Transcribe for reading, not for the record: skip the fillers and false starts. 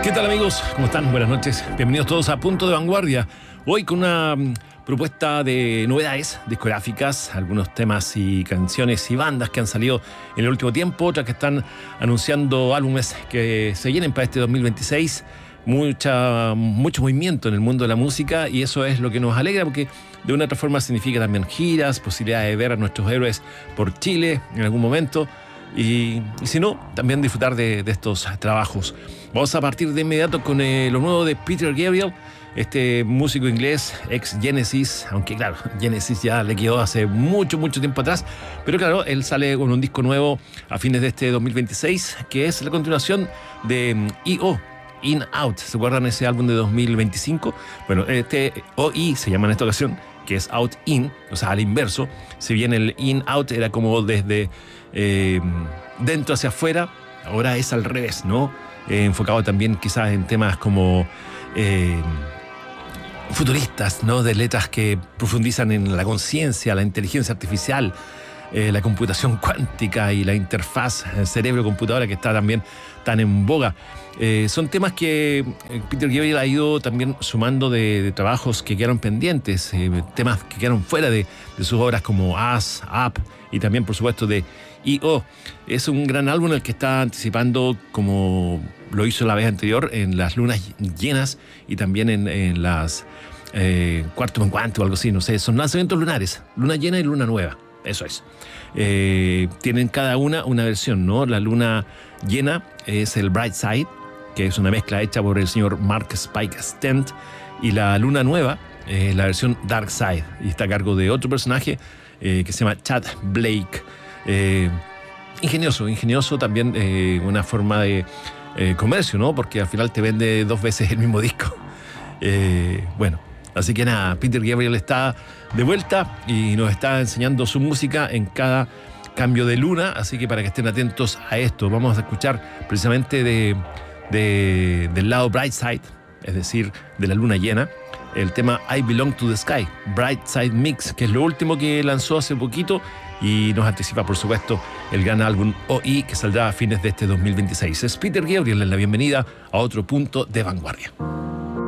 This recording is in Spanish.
¿Qué tal, amigos? ¿Cómo están? Buenas noches. Bienvenidos todos a Punto de Vanguardia. Hoy con una propuesta de novedades discográficas, algunos temas y canciones y bandas que han salido en el último tiempo, otras que están anunciando álbumes que se vienen para este 2026. Mucho movimiento en el mundo de la música, y eso es lo que nos alegra, porque de una u otra forma significa también giras, posibilidades de ver a nuestros héroes por Chile en algún momento. Y si no, también disfrutar de estos trabajos. Vamos a partir de inmediato con lo nuevo de Peter Gabriel, este músico inglés, ex Genesis, aunque claro, Genesis ya le quedó hace mucho tiempo atrás, pero claro, él sale con un disco nuevo a fines de este 2026, que es la continuación de E.O., In Out. ¿Se acuerdan ese álbum de 2025? Bueno, este OI se llama en esta ocasión, que es Out In, o sea, al inverso. Si bien el In Out era como desde dentro hacia afuera, ahora es al revés, ¿no? Enfocado también quizás en temas como futuristas, ¿no? De letras que profundizan en la conciencia, la inteligencia artificial, la computación cuántica y la interfaz cerebro-computadora, que está también tan en boga. Son temas que Peter Gabriel ha ido también sumando de trabajos que quedaron pendientes, temas que quedaron fuera de sus obras como Us, Up, y también por supuesto de E.O. Es un gran álbum en el que está anticipando, como lo hizo la vez anterior, en las lunas llenas y también en las cuarto menguante o algo así, no sé, son lanzamientos lunares, luna llena y luna nueva, eso es. Tienen cada una versión, ¿no? La luna llena es el Bright Side, que es una mezcla hecha por el señor Mark Spike Stent, y la luna nueva es la versión Dark Side, y está a cargo de otro personaje que se llama Chad Blake. Ingenioso también, una forma de comercio, ¿no? Porque al final te vende dos veces el mismo disco. Bueno, así que nada, Peter Gabriel está de vuelta y nos está enseñando su música en cada cambio de luna, así que para que estén atentos a esto, vamos a escuchar precisamente del lado Bright Side, es decir, de la luna llena, el tema I Belong to the Sky, Bright Side Mix, que es lo último que lanzó hace poquito y nos anticipa, por supuesto, el gran álbum OI, que saldrá a fines de este 2026. Es Peter Gabriel en la bienvenida a otro Punto de Vanguardia.